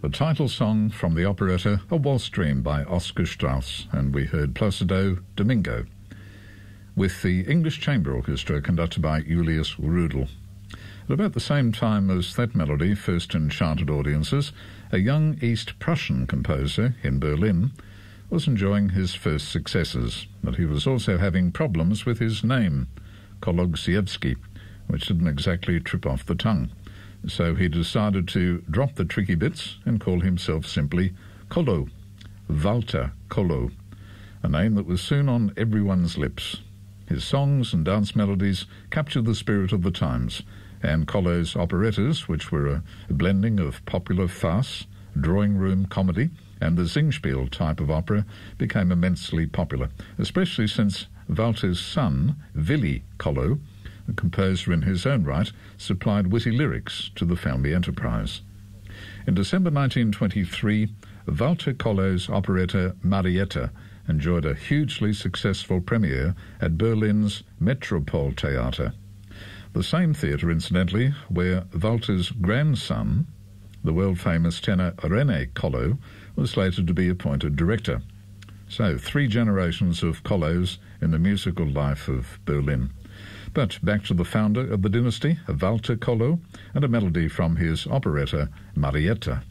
The title song from the operetta A Waltz Dream by Oscar Strauss, and we heard Placido Domingo, with the English Chamber Orchestra conducted by Julius Rudel. At about the same time as that melody first enchanted audiences, a young East Prussian composer in Berlin was enjoying his first successes, but he was also having problems with his name, Kologziewski, which didn't exactly trip off the tongue. So he decided to drop the tricky bits and call himself simply Kollo, Walter Kollo, a name that was soon on everyone's lips. His songs and dance melodies captured the spirit of the times, and Kollo's operettas, which were a blending of popular farce, drawing-room comedy, and the Singspiel type of opera, became immensely popular, especially since Walter's son, Willy Kollo, a composer in his own right, supplied witty lyrics to the family enterprise. In December 1923, Walter Kollo's operetta Marietta enjoyed a hugely successful premiere at Berlin's Metropoltheater, the same theatre, incidentally, where Walter's grandson, the world-famous tenor René Kollo, was later to be appointed director. So, 3 generations of Kollos in the musical life of Berlin. But back to the founder of the dynasty, Walter Kollo, and a melody from his operetta Marietta.